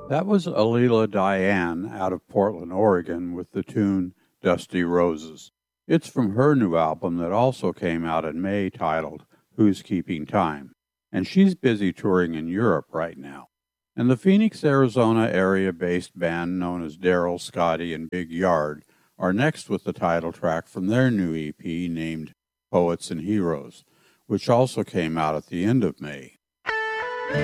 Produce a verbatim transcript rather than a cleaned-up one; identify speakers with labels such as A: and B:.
A: That was Alila Diane out of Portland, Oregon, with the tune Dusty Roses. It's from her new album that also came out in May titled Who's Keeping Time? And she's busy touring in Europe right now. And the Phoenix, Arizona area-based band known as Daryl, Scotty, and Big Yard are next with the title track from their new E P named Poets and Heroes, which also came out at the end of May.